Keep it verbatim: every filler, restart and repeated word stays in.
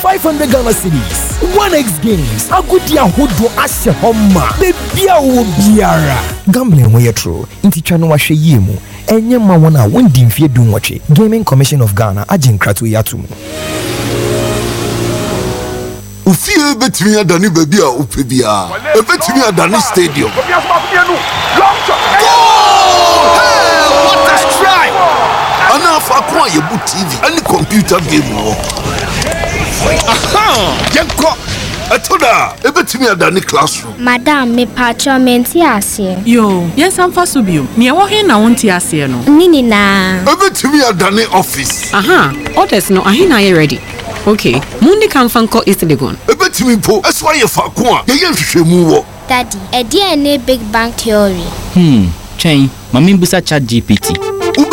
five hundred Ghana cedis. one x games. Agudia hodo ashe homa. Bebia wo biara. Gambling wey true. Inti chano wa hwe yemu. Enye ma wona wondi mfie du nwotwe. Gaming Commission of Ghana aginkratu yatum. Ufie betimi adani baby a upebia. E betimi adani stadium. What a strike! Ana fa kwa yebu T V any computer game wo. Aha! Yenko atoda e betimi adani classroom. Madam me pacho menti ase. Yo, yes am fa so bio. Ne wo he na wonti ase no. Nini na. E betimi adani office. Aha, orders no ahi na ye ready. Okay, mundi kan fanko East Legon. E betimi po eso ye fa ko a ye ye hwehwemu wo. Daddy, e dia ne Big Bang Theory. Hmm, chen, mami busa chat G P T.